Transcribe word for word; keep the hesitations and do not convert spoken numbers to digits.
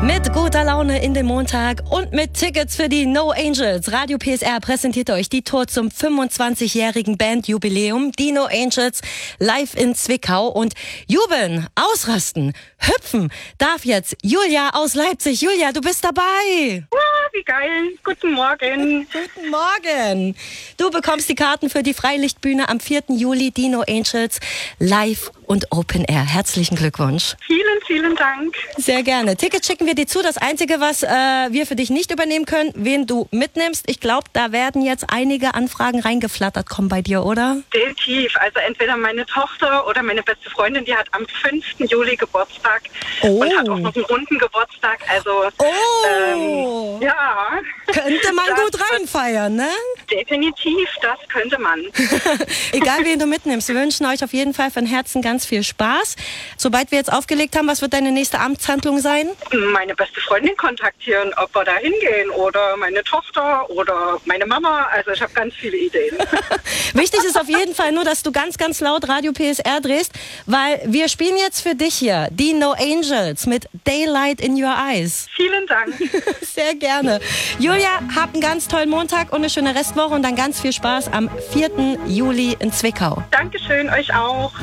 Mit guter Laune in den Montag und mit Tickets für die No Angels. Radio P S R präsentiert euch die Tour zum fünfundzwanzigjährigen Bandjubiläum. Die No Angels live in Zwickau. Und jubeln, ausrasten, hüpfen darf jetzt Julia aus Leipzig. Julia, du bist dabei. Oh, wie geil. Guten Morgen. Guten Morgen. Du bekommst die Karten für die Freilichtbühne am vierten Juli. Die No Angels live und Open Air. Herzlichen Glückwunsch. Vielen, vielen Dank. Sehr gerne. Tickets schicken wir dir zu. Das Einzige, was äh, wir für dich nicht übernehmen können, wen du mitnimmst. Ich glaube, da werden jetzt einige Anfragen reingeflattert kommen bei dir, oder? Definitiv. Also entweder meine Tochter oder meine beste Freundin, die hat am fünften Juli Geburtstag oh. und hat auch noch einen runden Geburtstag. Also oh. ähm, ja. Könnte man das gut reinfeiern, ne? Definitiv, das könnte man. Egal, wen du mitnimmst. Wir wünschen euch auf jeden Fall von Herzen ganz viel Spaß. Sobald wir jetzt aufgelegt haben, was wird deine nächste Amtshandlung sein? Meine beste Freundin kontaktieren, ob wir da hingehen oder meine Tochter oder meine Mama. Also ich habe ganz viele Ideen. Wichtig ist auf jeden Fall nur, dass du ganz, ganz laut Radio P S R drehst, weil wir spielen jetzt für dich hier die No Angels mit Daylight in Your Eyes. Vielen Dank. Sehr gerne. Julia, hab einen ganz tollen Montag und eine schöne Restwoche und dann ganz viel Spaß am vierten Juli in Zwickau. Dankeschön, euch auch.